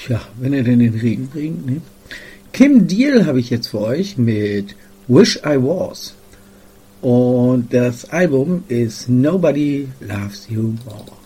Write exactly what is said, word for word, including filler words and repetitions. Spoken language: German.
Tja, wenn er denn den Regen bringt, ne? Kim Deal habe ich jetzt für euch mit Wish I Was. Und das Album ist Nobody Loves You More.